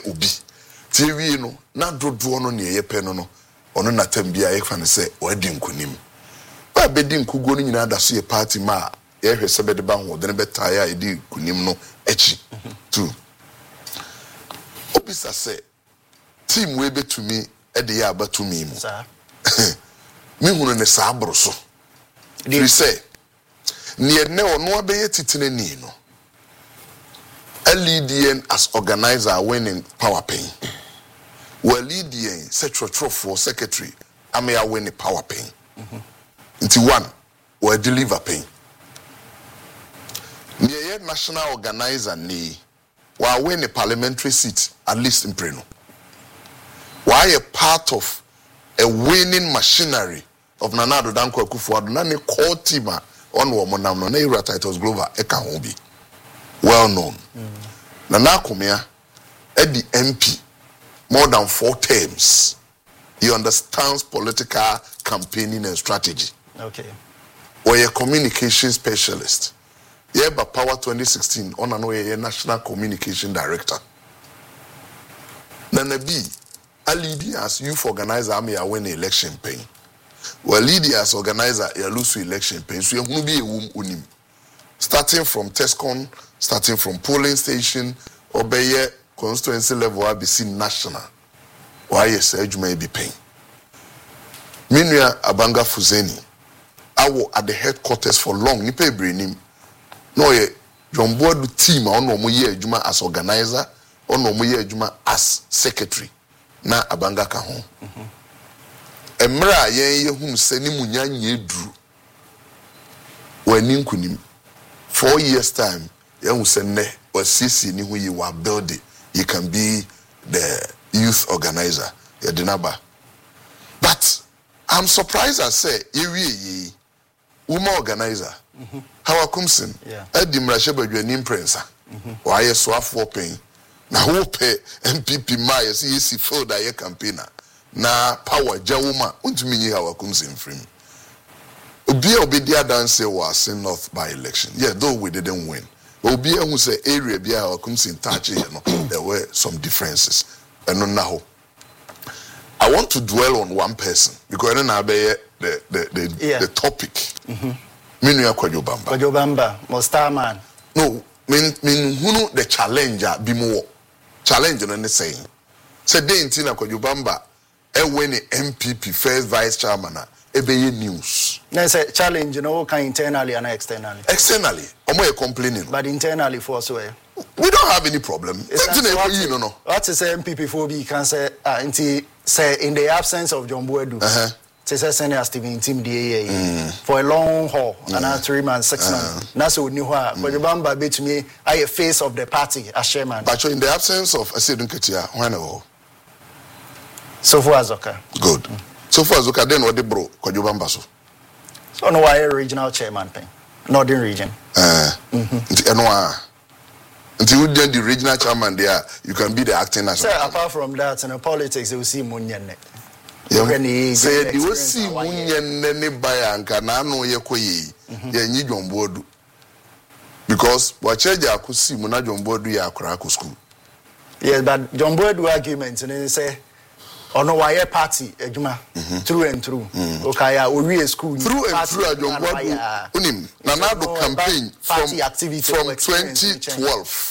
obi TV no na dodo no ne ye pɛ no ono na tambia ye fa ne sɛ wadi nkunim ba bedi nkugo no nyina da so ye party ma ye hwɛ sɛ bɛde ba ho de ne bɛtaa ya edi kunim no echi tu obisa sɛ team we betumi e de ya abatumi mu sa me hunu ne sa abro so free sɛ ne ne ono abɛyɛ titine ni no LEDN as organizer winning power pain. Well, LEDN secretary for secretary, I may win the power pain. Into one, or deliver pain. Near national organizer ni, while win a parliamentary seat, at least in Preno. Why a part of a winning machinery of Nanado Danko Kufuadu, Nani core team on Womonam, no Naira titles Glover, Ekahobi. Well known. Nana Kumia, at the MP, more than 4 terms. He understands political campaigning and strategy. Okay. Or a communication specialist. Yeah, but Power 2016, on an way national communication director. Nana B, a leader as youth organizer, me a win election pain. Well, leader as organizer, a lose election pain. So you will be a unim. Starting from TESCON, starting from polling station, obey constituency level, I be seen national. Why yes, you may be paying. Meanwhile, Abanga Fuzeni, I was at the headquarters for long. Ni pay bring no ye John Board team on no year Juma as organizer, on no year Juma as secretary. Na Abanga Kahon. Emra ye whom seni munya nyedru. When kunim 4 years time, you say ne or CC ni who you were building. You can be the youth organizer, your dinaba. But I'm surprised I say, ye woman organizer. How Kumsin? Edim Rasheba you an imprensa. Why a swap for paying? Now who pay MPP Maya see for the campaigner. Na power Jawuma, untumini how Kumsin frame. Obidia dance was in North by election. Yeah, though we didn't win. Obia who say area bia or comes in touch, there were some differences. And now I want to dwell on one person because then I be the topic. Minu Kwajobamba. Kwajobamba, Mostar man. No, mean who the challenger be more challenge on the saying. Say day in Tina Kwajobamba, when the MPP first vice chairman. Ebeye news. There's a challenge, can internally and externally. Externally, I'm complaining. But internally for so. We don't have any problem. What is MPP for B can say in the absence of John Boedu. Say senior Stephen Team DA for a long haul, another 3 months, 6 months. That's what new one. But Bamba bet me I a face of the party as chairman. But in the absence of Asidun Ketia, when so far as okay. Good. So far as okay, then what they bro Kwajobamba so. So no why regional chairman thing. Northern region. Until you then the regional chairman there, you can be the acting national. Sir, apart from that, in politics, you will see Munyane. Say you will see Munyane by Ankanano Yekoye, ye John Bodu. Because Wacheja could see Muna John Bodu ya Kraku school. Yes, but John Bodu argument, and they say, oh no, why a party, Ejuma, through and through. Okay, we a school. Through and through, John Bodu. Nanado campaign from 2012.